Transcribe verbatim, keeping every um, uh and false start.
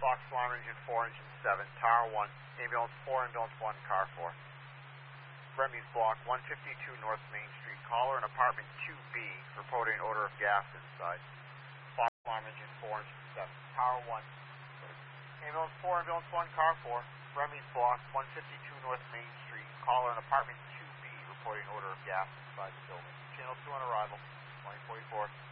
Fox Alarm Engine four, Engine seven, Tower one, Ambulance four, Ambulance one, Car four. Remy's Block, one fifty-two North Main Street. Caller in apartment two B, reporting odor of gas inside. Fox Alarm Engine four, Engine seven, Tower one, Ambulance four, Ambulance one, Car four. Remy's Block, one fifty-two North Main Street. Caller in apartment two B, reporting odor of gas inside the building. Channel two on arrival, twenty forty-four.